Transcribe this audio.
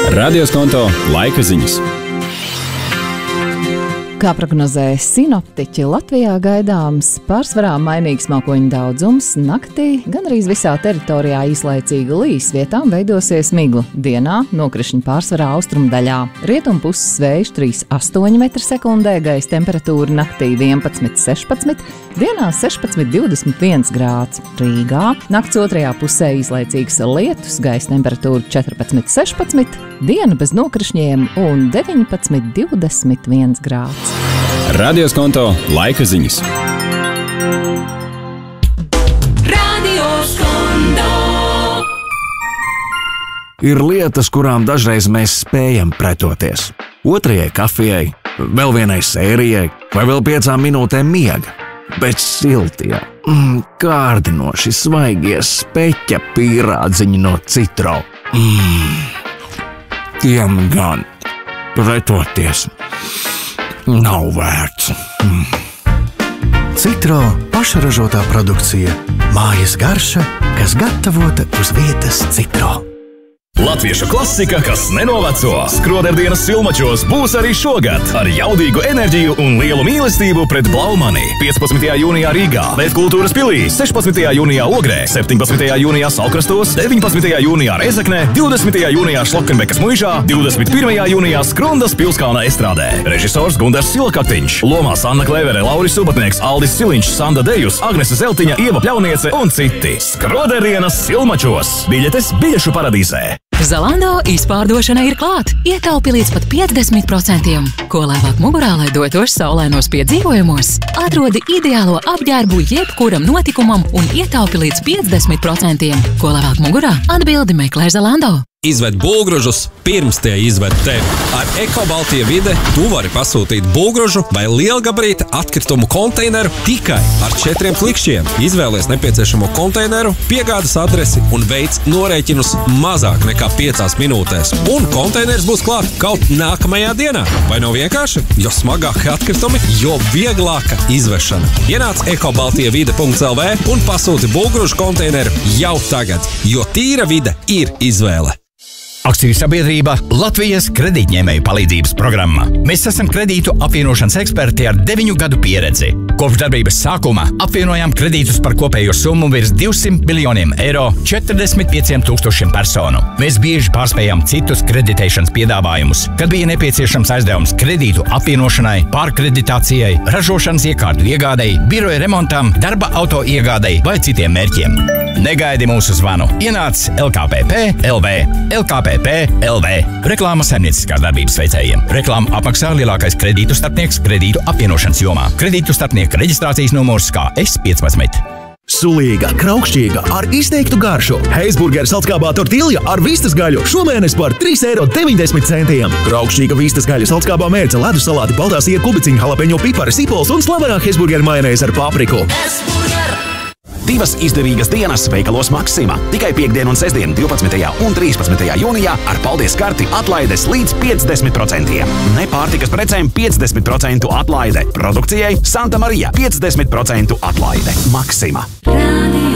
Radioskonto laika ziņas. Kā prognozē sinoptiķi, Latvijā gaidāms pārsvarā mainīgs mākoņu daudzums. Naktī gan arī visā teritorijā īslaicīgi līs, vietām veidosies migla. Dienā nokrišņi pārsvarā austrumu daļā. Rietumpuses vējš 3,8 m/sekundē, gaisa temperatūra naktī 11,16, dienā 16,21 grāds. Rīgā nakts otrajā pusē īslaicīgs lietus, gaisa temperatūra 14,16, diena bez nokrišņiem un 19,21 grāds. Radioskonto laika ziņas. Ir lietas, kurām dažreiz mēs spējam pretoties. Otrajai kafijai, vēl vienai sērijai vai vēl 5 minūtēm miega. Bet siltie, kārdinoši svaigie speķa pīrādziņi no Citro. Tiem gan pretoties nav vērts. Citro pašražotā produkcija. Mājas garša, kas gatavota uz vietas Citro. Latviešu klasika, kas nenoveco. Skroderdienas Silmačos būs arī šogad ar jaudīgu enerģiju un lielu mīlestību pret Blaumani. 15. jūnijā Rīgā, Lietkultūras pilī, 16. jūnijā Ogrē, 17. jūnijā Salkrastos, 19. jūnijā Rezeknē, 20. jūnijā Šlokenbekas muižā, 21. jūnijā Skrundas Pilskalna estrādē. Režisors Gundars Silakaktiņš, lomās Anna Klevere, Lauris Subatnieks, Aldis Siliņš, Sanda Dejus, Agnese Zeltiņa, Ieva Pļauniece un citi. Skroderdienas Silmačos. Biļetes biļešu paradīzē. Zalando izpārdošana ir klāt. Ietaupi līdz pat 50%. Ko labāk mugurā, lai dotos saulainos piedzīvojumos? Atrodi ideālo apģērbu jebkuram notikumam un ietaupi līdz 50%. Ko labāk mugurā? Atbildi meklē Zalando. Izved būvgrūžus pirms tie izved tevi. Ar Eko-Baltija Vide tu vari pasūtīt būvgrūžu vai lielgabarīta atkritumu konteineru tikai ar 4 klikšķiem. Izvēlies nepieciešamo konteineru, piegādes adresi un veic norēķinus mazāk nekā 5 minūtēs. Un konteiners būs klāt kaut nākamajā dienā. Vai nav vienkārši? Jo smagāki atkritumi, jo vieglāka izvešana. Ienāc ekobaltijavide.lv un pasūti būvgrūžu konteineru jau tagad, jo tīra vide ir izvēle. Akciju sabiedrība Latvijas kredītņēmēju palīdzības programma. Mēs esam kredītu apvienošanas eksperti ar 9 gadu pieredzi. Kopš darbības sākuma apvienojām kredītus par kopējo summu virs 200 miljoniem eiro 45 000 personu. Mēs bieži pārspējām citus kreditēšanas piedāvājumus, kad bija nepieciešams aizdevums kredītu apvienošanai, pārkreditācijai, ražošanas iekārtu iegādei, biroja remontam, darba auto iegādei vai citiem mērķiem. Negaidi mūsu zvanu. Ienāc LKPP.LV. LKPP.LV. Reklāma saimnieciskās darbības veicējiem. Reklāma apmaksā lielākais kredītu starpnieks kredītu apvienošanas jomā. Kredītu starpnieka reģistrācijas numurs kā S15. Sulīga, kraukšķīga, ar izteiktu garšu. Heisburgera salckābā tortilja ar vistas gaļu šomēnes par 3,90 €. Kraukšķīga vistas gaļa salckābā mērce, ledus salāti, baltā siera, kubiciņa, jalapeņo pipari, sipols un slavenā Heisburgera majonēze ar papriku. Divas izdevīgas dienas veikalos Maksima. Tikai piektdien un sestdien 12. un 13. jūnijā ar paldies karti atlaides līdz 50%. Nepārtikas precēm 50% atlaide. Produkcijai Santa Marija 50% atlaide. Maksima.